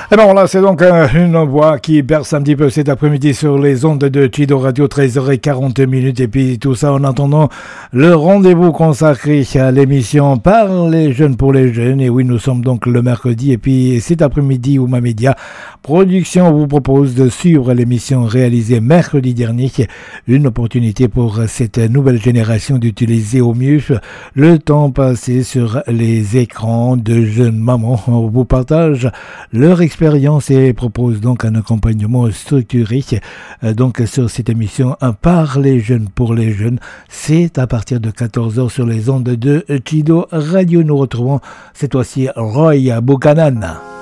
Et bon, là, c'est donc une voix qui berce un petit peu cet après-midi sur les ondes de Chido Radio, 13h40. Et puis tout ça en attendant le rendez-vous consacré à l'émission Par les jeunes pour les jeunes. Et oui, nous sommes donc le mercredi. Et puis cet après-midi, Ouma Media Production vous propose de suivre l'émission réalisée mercredi dernier. Une opportunité pour cette nouvelle génération d'utiliser au mieux le temps passé sur les écrans de jeunes mamans. On vous partage leur expérience et propose donc un accompagnement structuré donc sur cette émission Par les jeunes pour les jeunes. C'est à partir de 14h sur les ondes de Chido Radio. Nous retrouvons cette fois-ci Roy Buchanan.